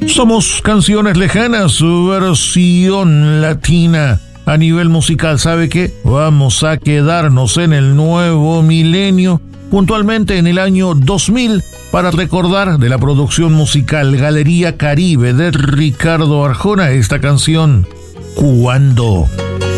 Somos Canciones Lejanas, su versión latina. A nivel musical, ¿sabe qué? Vamos a quedarnos en el nuevo milenio, puntualmente en el año 2000, para recordar de la producción musical Galería Caribe de Ricardo Arjona esta canción, Cuando.